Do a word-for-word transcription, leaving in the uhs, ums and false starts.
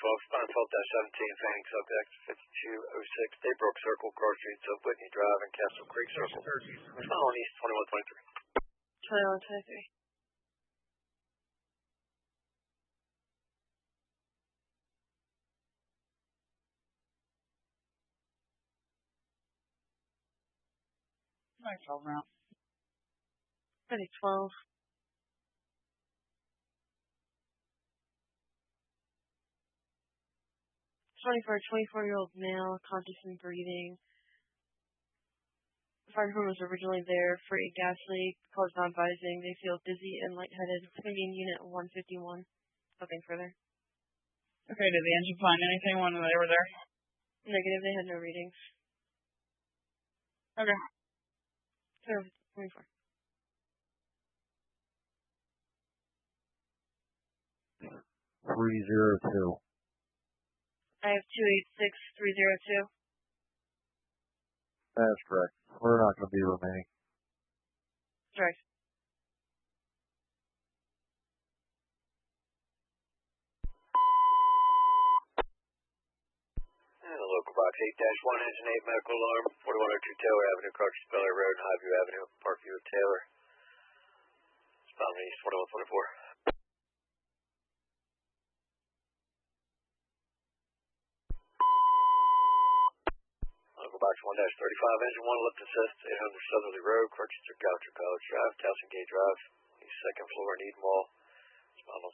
twelve, spine twelve seventeen, Fanning subject fifty-two oh six, Daybrook Circle, Cross Street, Sub Whitney Drive, and Castle Creek Circle. Spine on East twenty-one twenty-three. twenty-one twenty-three. Nice all round. thirty twelve. twenty-four, twenty-four-year-old male, conscious and breathing. Fire department was originally there for a gas leak, cause non-vising. They feel dizzy and lightheaded. Going to be in unit one fifty-one. Nothing further. Okay, did the engine find anything when they were there? Negative, they had no readings. Okay. twenty-four. three zero two. I have two eight six three zero two. That's correct. We're not going to be remaining. Right. And the local box eight dash one, engine eight, medical alarm, forty-one oh two Taylor Avenue, Carter Speller Road, and Highview Avenue, Parkview of Taylor. Spine on East twenty-one twenty-four. Box one dash thirty-five, engine one, lift assist, eight hundred Southerly Road, Crutchester, Goucher College Drive, Towson Gate Drive, East second floor, Eden Wall. Spinal